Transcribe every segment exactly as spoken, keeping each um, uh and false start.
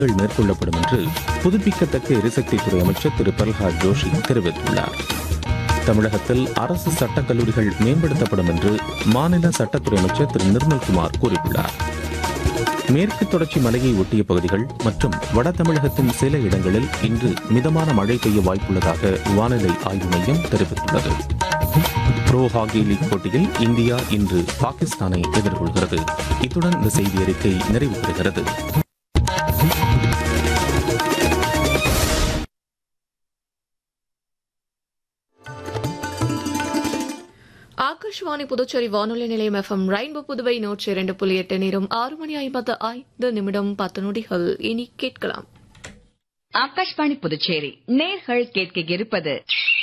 மேற்கொள்ளப்படும் என்று புதுப்பிக்கத்தக்க எரிசக்தித்துறை அமைச்சர் திரு பிரல்ஹாத் ஜோஷி தெரிவித்துள்ளார். தமிழகத்தில் அரசு சட்டக் கல்லூரிகள் மேம்படுத்தப்படும் என்று மாநில சட்டத்துறை அமைச்சர் திரு நிர்மல்குமார் கூறியுள்ளார். மேற்கு தொடர்ச்சி மலையை ஒட்டிய பகுதிகள் மற்றும் வட தமிழகத்தின் சில இடங்களில் இன்று மிதமான மழை பெய்ய வாய்ப்புள்ளதாக வானிலை ஆய்வு மையம் தெரிவித்துள்ளது. ப்ரோ ஹாக்கி லீக் போட்டியில் இந்தியா இன்று பாகிஸ்தானை எதிர்கொள்கிறது. இத்துடன் இந்த செய்தி அறிக்கை நிறைவு பெறுகிறது. ஆகாஷ்வாணி புதுச்சேரி வானொலி நிலையம் எஃப் எம் ரெயின்போ புதுவை நூற்றி இரண்டு புள்ளி எட்டு நேரம் ஆறு மணி ஐம்பத்து ஐந்து நிமிடம் பத்து நொடிகள். இனி கேட்கலாம். ஆகாஷ்வாணி புதுச்சேரி நேர்கள் கேட்க இருப்பது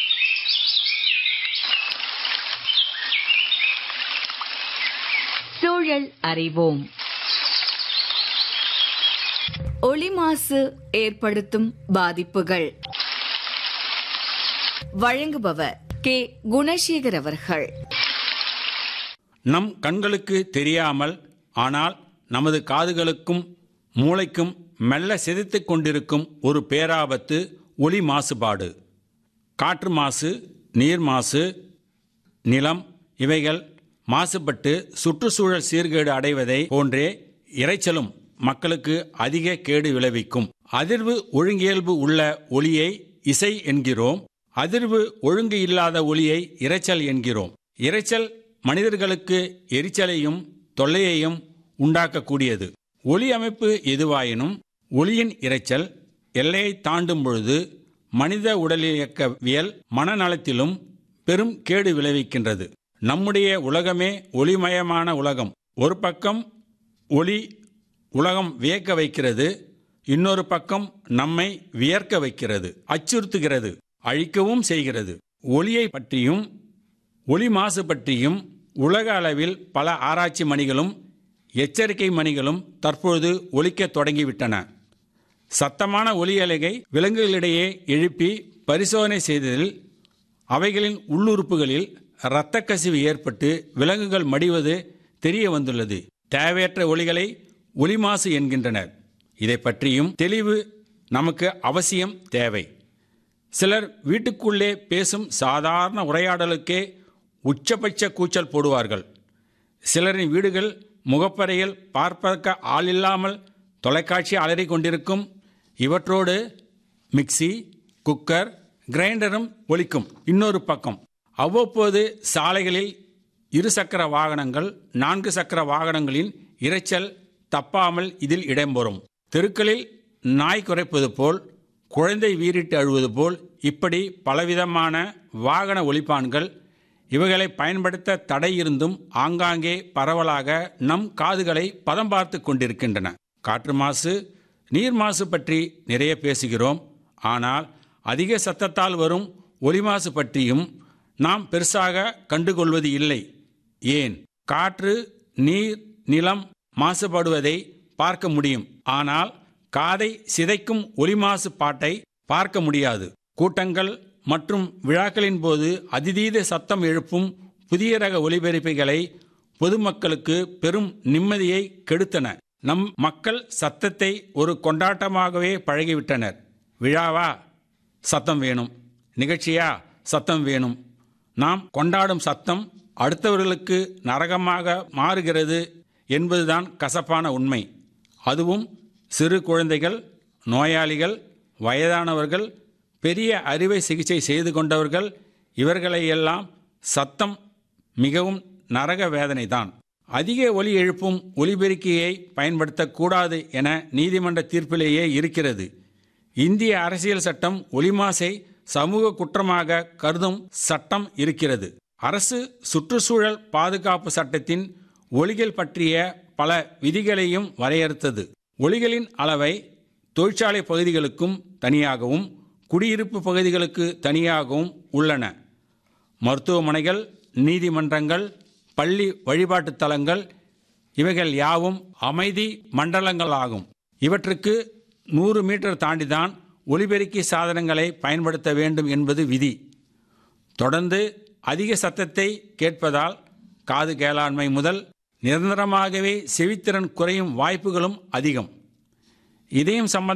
சூழல் அறிவோம். ஒளி மாசு ஏற்படுத்தும் பாதிப்புகள். வழங்குபவர் கே குணசேகர் அவர்கள். நம் கண்களுக்கு தெரியாமல் ஆனால் நமது காதுகளுக்கும் மூளைக்கும் மெல்ல சிதைத்துக் கொண்டிருக்கும் ஒரு பேராபத்து ஒலி மாசுபாடு. காற்று மாசு, நீர் மாசு, நிலம் இவைகள் மாசுபட்டு சுற்றுச்சூழல் சீர்கேடு அடைவதை போன்றே இரைச்சலும் மக்களுக்கு அதிக கேடு விளைவிக்கும். அதிர்வு ஒழுங்கியல்பு உள்ள ஒலியை இசை என்கிறோம். அதிர்வு ஒழுங்கு இல்லாத ஒலியை இரைச்சல் என்கிறோம். இரைச்சல் மனிதர்களுக்கு எரிச்சலையும் தொல்லையையும் உண்டாக்கக்கூடியது. ஒலி அமைப்பு எதுவாயினும் ஒலியின் இரைச்சல் எல்லையை தாண்டும் பொழுது மனித உடலியக்கவியல் மனநலத்திலும் பெரும் கேடு விளைவிக்கின்றது. நம்முடைய உலகமே ஒலிமயமான உலகம். ஒரு பக்கம் ஒலி உலகம் வியக்க வைக்கிறது, இன்னொரு பக்கம் நம்மை வியர்க்க வைக்கிறது, அச்சுறுத்துகிறது, அழிக்கவும் செய்கிறது. ஒலியை பற்றியும் ஒலி மாசு பற்றியும் உலக அளவில் பல ஆராய்ச்சி மணிகளும் எச்சரிக்கை மணிகளும் தற்பொழுது ஒலிக்க தொடங்கிவிட்டன. சத்தமான ஒலி அலையை விலங்குகளிடையே எழுப்பி பரிசோதனை செய்ததில் அவைகளின் உள்ளுறுப்புகளில் இரத்த கசிவு ஏற்பட்டு விலங்குகள் மடிவது தெரிய வந்துள்ளது. தேவையற்ற ஒலிகளை ஒலி மாசு என்கின்றனர். இதை பற்றியும் தெளிவு நமக்கு அவசியம் தேவை. சிலர் வீட்டுக்குள்ளே பேசும் சாதாரண உரையாடலுக்கே உச்சபட்ச கூச்சல் போடுவார்கள். சிலரின் வீடுகள் முகப்பறையில் பார்ப்பதற்கு ஆள் இல்லாமல் தொலைக்காட்சி அலறி கொண்டிருக்கும். இவற்றோடு மிக்சி, குக்கர், கிரைண்டரும் ஒலிக்கும். இன்னொரு பக்கம் அவ்வப்போது சாலைகளில் இரு சக்கர வாகனங்கள், நான்கு சக்கர வாகனங்களின் இரைச்சல் தப்பாமல் இதில் இடம்பெறும். தெருக்களில் நாய் குறைப்பது போல், குழந்தை வீறிட்டு அழுவது போல் இப்படி பலவிதமான வாகன ஒலிப்பான்கள் இவைகளை பயன்படுத்த தடை இருந்தும் ஆங்காங்கே பரவலாக நம் காதுகளை பதம் பார்த்து கொண்டிருக்கின்றன. காற்று மாசு, நீர் மாசு பற்றி நிறைய பேசுகிறோம். ஆனால் அதிக சத்தத்தால் வரும் ஒலி மாசு பற்றியும் நாம் பெருசாக கண்டுகொள்வது இல்லை. ஏன்? காற்று, நீர், நிலம் மாசுபடுவதை பார்க்க முடியும். ஆனால் காதை சிதைக்கும் ஒலி மாசு பாட்டை பார்க்க முடியாது. கூட்டங்கள் மற்றும் விழாக்களின் போது அதிதீத சத்தம் எழுப்பும் புதிய ரக ஒலிபெருப்பிகளை பொதுமக்களுக்கு பெரும் நிம்மதியை கெடுத்தன. நம் மக்கள் சத்தத்தை ஒரு கொண்டாட்டமாகவே பழகிவிட்டனர். விழாவா? சத்தம் வேணும். நிகழ்ச்சியா? சத்தம் வேணும். நாம் கொண்டாடும் சத்தம் அடுத்தவர்களுக்கு நரகமாக மாறுகிறது என்பதுதான் கசப்பான உண்மை. அதுவும் சிறு குழந்தைகள், நோயாளிகள், வயதானவர்கள், பெரிய அறுவை சிகிச்சை செய்து கொண்டவர்கள் இவர்களையெல்லாம் சத்தம் மிகவும் நரக வேதனைதான். அதிக ஒலி எழுப்பும் ஒலிபெருக்கியை பயன்படுத்தக்கூடாது என நீதிமன்ற தீர்ப்பிலேயே இருக்கிறது. இந்திய அரசியல் சட்டம் ஒலி மாசை சமூக குற்றமாக கருதும் சட்டம் இருக்கிறது. அரசு சுற்றுச்சூழல் பாதுகாப்பு சட்டத்தின் ஒலிகள் பற்றிய பல விதிகளையும் வரையறுத்தது. ஒலிகளின் அளவை தொழிற்சாலை பகுதிகளுக்கும் தனியாகவும் குடியிருப்பு பகுதிகளுக்கு தனியாகவும் உள்ளன. மருத்துவமனைகள், நீதிமன்றங்கள், பள்ளி வழிபாட்டு தலங்கள் இவைகள் யாவும் அமைதி மண்டலங்களாகும். இவற்றுக்கு நூறு மீட்டர் தாண்டிதான் ஒலிபெருக்கி சாதனங்களை பயன்படுத்த வேண்டும் என்பது விதி. தொடர்ந்து அதிக சத்தத்தை கேட்பதால் காது கேளாண்மை முதல் நிரந்தரமாகவே செவித்திறன் குறையும் வாய்ப்புகளும் அதிகம். இதயம் சம்பந்த